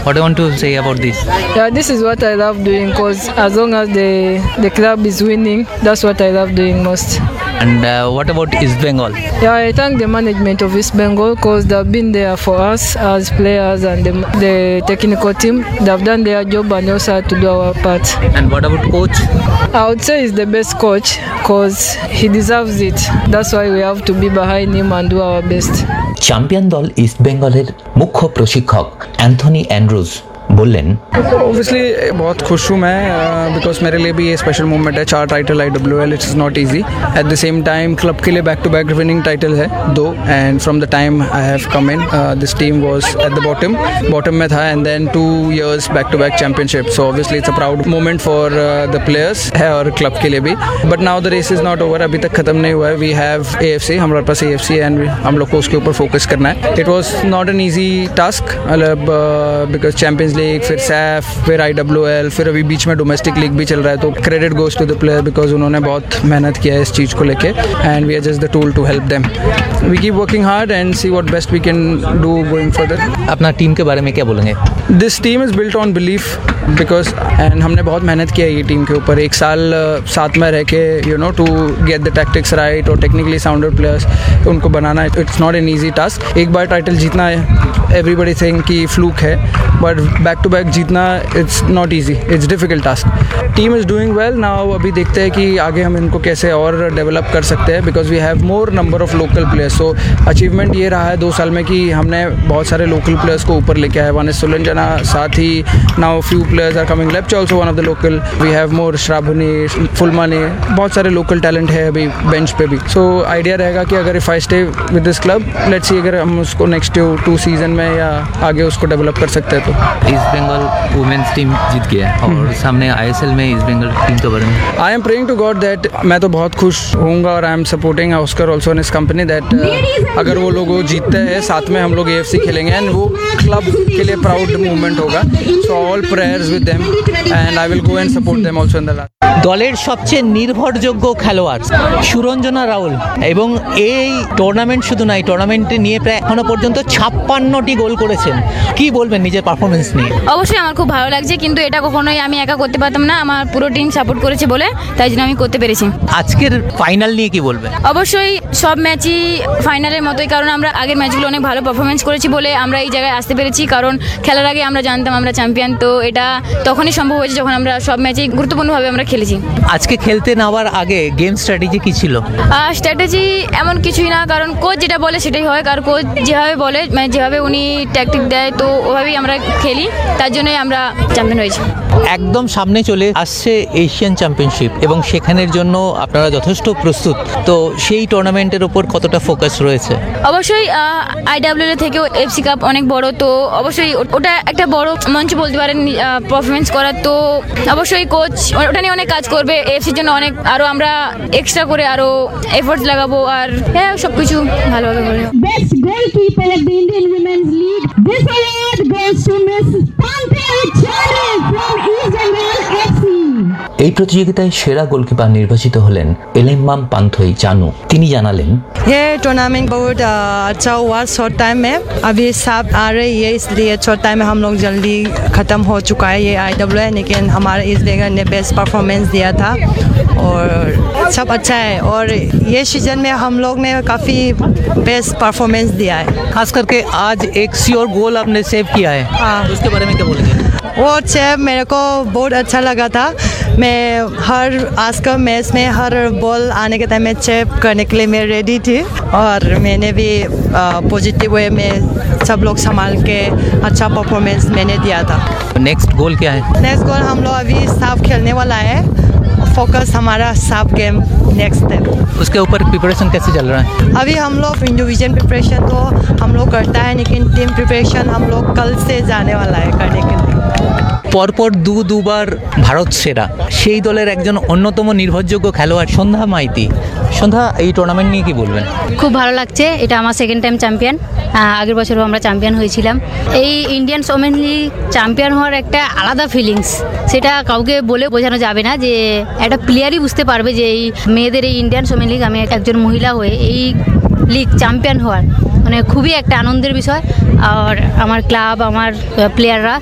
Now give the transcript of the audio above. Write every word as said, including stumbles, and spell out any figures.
What do you want to say about this? Yeah, this is what I love doing because as long as the the club is winning, that's what I love doing most. And uh, what about East Bengal? Yeah, I thank the management of East Bengal because they've been there for us as players and the, the technical team. They've done their job and also had to do our part. And what about coach? I would say he's the best coach because he deserves it. That's why we have to be behind him and do our best. Champion দল east বেঙ্গলের মুখ্য প্রশিক্ষক Anthony Andrews बोलें obviously बहुत खुश हूँ मैं because मेरे लिए भी ये स्पेशल मोमेंट है, चार title I W L, it's not easy. At the same time club के लिए back to back winning title है दो, and from the time I have come in this team was at the bottom bottom में था, and then two years back to back championship. So obviously it's a proud moment for the players है और club के लिए भी. But now the race is not over, अभी तक खत्म नहीं हुआ है. We have A F C, हमारे पास ए एफ सी एंड हम लोग को उसके ऊपर फोकस करना है. It was not an easy task, मतलब बिकॉज चैंपियंस लीग, फिर सैफ, फिर आई डब्ल्यू एल, फिर अभी बीच में डोमेस्टिक लीग भी चल रहा है. तो credit goes to the player because उन्होंने बहुत मेहनत किया है इस चीज़ को लेके, and we are just the tool to help them. We keep working hard and see what best we can do going further. अपना टीम के बारे में क्या बोलेंगे? This team is built on belief because and हमने बहुत मेहनत किया है ये टीम के ऊपर. एक साल साथ में रह के you know to get the tactics right और टेक्निकली साउंडेड प्लेयर्स, उनको बनाना it's not an easy task. एक बार टाइटल जीतना है, एवरीबडी थिंक कि फ्लूक है, बट बैक टू बैक जीतना it's not easy, it's difficult task. Team is doing well now. अभी देखते हैं कि आगे हम इनको कैसे और डेवलप कर सकते हैं because we have more number of local players. So achievement ये रहा है दो साल में कि हमने बहुत सारे लोकल प्लेयर्स को ऊपर लेके आए. वन इज सुलंजना, साथ ही now few players are coming. Left also one of the local. We have more Shravani, फुलमानी, बहुत सारे लोकल टैलेंट है अभी बेंच पे भी. सो आइडिया रहेगा कि अगर if I stay with this club, let's see अगर हम उसको नेक्स्ट टू सीजन में या आगे उसको डेवलप कर सकते हैं. तो ईस्ट बंगाल वुमेन्स टीम जीत गया और सामने आई एस एल में ईस्ट बंगाल टीम के बारे में I am praying to God that, मैं तो बहुत खुश होऊंगा और I am supporting Oscar also in इस कंपनी दैट अगर वो लोग जीतते हैं साथ में हम लोग ए एफ सी खेलेंगे एंड वो क्लब के लिए प्राउड मूवमेंट होगा. So all prayers with them and I will go and support them also in the last. দলের সবচেয়ে নির্ভরযোগ্য খেলোয়াড় সুরঞ্জনা রাউল এবং এই টুর্নামেন্ট শুধু নয়, টুর্নামেন্টে নিয়ে প্রায় এখনো পর্যন্ত ছাপ্পান্নটি গোল করেছেন. কি বলবেন নিজের পারফরমেন্স নিয়ে? অবশ্যই আমার খুব ভালো লাগছে, কিন্তু এটা কখনোই আমি একা করতে পারতাম না. আমার পুরো টিম সাপোর্ট করেছে বলে তাই জন্য আমি করতে পেরেছি. আজকের ফাইনাল নিয়ে কি বলবেন? অবশ্যই সব ম্যাচই ফাইনালের মতোই, কারণ আমরা আগের ম্যাচগুলো অনেক ভালো পারফরমেন্স করেছি বলে আমরা এই জায়গায় আসতে পেরেছি. কারণ খেলার আগে আমরা জানতাম আমরা চ্যাম্পিয়ন, তো এটা তখনই সম্ভব হয়েছে যখন আমরা সব ম্যাচেই গুরুত্বপূর্ণভাবে আমরা খেলেছি. আজকে খেলতে নামার আগে গেম স্ট্র্যাটেজি কি ছিল? স্ট্র্যাটেজি এমন কিছুই না, কারণ কোচ যেটা বলে সেটাই হয়. আর কোচ যেভাবে বলে, মানে যেভাবে উনি ট্যাকটিক দেয়, তো ওভাবেই আমরা খেলি, তার জন্যই আমরা চ্যাম্পিয়ন হয়েছি. একদম সামনে চলে আসছে এশিয়ান চ্যাম্পিয়নশিপ এবং সেখানের জন্য আপনারা যথেষ্ট প্রস্তুত. তো সেই টুর্নামেন্টের উপর কতটা ফোকাস রয়েছে? অবশ্যই আই ডাব্লিউ এল থেকেও এফসি কাপ অনেক বড়, তো অবশ্যই ওটা একটা বড় মঞ্চ বলতে পারেন পারফরমেন্স করার. তো অবশ্যই কোচ ওটা নিয়ে অনেক কাজ করবে, এফসির জন্য অনেক আরো আমরা এক্সট্রা করে আরো এফোর্টস লাগাবো, আর হ্যাঁ সবকিছু ভালোভাবে করবো. Best goalkeeper of the Indian Women's League. This award goes to Miss Pankaj Chari from East Bengal F C. এই প্রতিযোগিতায় সেরা গোলকিপার নির্বাচিত হলেন এলেম্মাম পান্থই চানু. তিনি জানালেন, ये टूर्नामेंट बहुत अच्छा हुआ शॉर्ट टाइम में. अभी सब आ रही है इसलिए शॉर्ट टाइम में हम लोग जल्दी ख़त्म हो चुका है ये आई डब्ल्यू है, लेकिन हमारे इस बेगर ने बेस्ट परफॉर्मेंस दिया था और सब अच्छा है. और ये सीजन में हम लोग ने काफ़ी बेस्ट परफॉर्मेंस दिया है. खास करके आज एक श्योर गोल आपने सेव किया है, हाँ उसके बारे में क्या बोलेंगे? वो सेव मेरे को बहुत अच्छा लगा था. मैं हर आज का मैच में हर बॉल आने के टाइम में सेव करने के लिए मैं रेडी थी और मैंने भी पॉजिटिव वे में सब लोग संभाल के अच्छा परफॉर्मेंस मैंने दिया था. नेक्स्ट गोल क्या है? नेक्स्ट गोल हम लोग अभी साफ खेलने वाला है. फोकस हमारा साफ गेम नेक्स्ट है. उसके ऊपर प्रिपरेशन कैसे चल रहा है? अभी हम लोग इंडिविजुअल प्रिपरेशन तो हम लोग करता है, लेकिन टीम प्रिपरेशन हम लोग कल से जाने वाला है करने के लिए. পরপর দু দুবার ভারত সেরা সেই দলের একজন অন্যতম নির্ভরযোগ্য খেলোয়াড় সন্ধ্যা মাইতি. সন্ধ্যা, এই টুর্নামেন্ট নিয়ে কি বলবেন? খুব ভালো লাগছে, এটা আমার সেকেন্ড টাইম চ্যাম্পিয়ন. আগের বছরও আমরা চ্যাম্পিয়ন হয়েছিলাম. এই ইন্ডিয়ান ওমেন লিগ চ্যাম্পিয়ন হওয়ার একটা আলাদা ফিলিংস, সেটা কাউকে বলে বোঝানো যাবে না. যে একটা প্লেয়ারই বুঝতে পারবে যে এই মেয়েদের এই ইন্ডিয়ান ওমেন লিগ, আমি একজন মহিলা হয়ে এই লিগ চ্যাম্পিয়ন হওয়ার মানে খুবই একটা আনন্দের বিষয়. আর আমার ক্লাব, আমার প্লেয়াররা